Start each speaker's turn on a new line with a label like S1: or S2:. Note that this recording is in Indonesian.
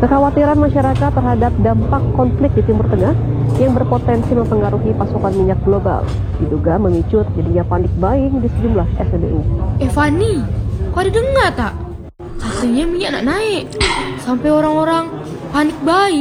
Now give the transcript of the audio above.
S1: Kekhawatiran masyarakat terhadap dampak konflik di Timur Tengah yang berpotensi mempengaruhi pasokan minyak global diduga memicu terjadinya panik buying di sejumlah SPBU.
S2: Fani, kau ada dengar tak? Katanya minyak nak naik, sampai orang-orang panik buying.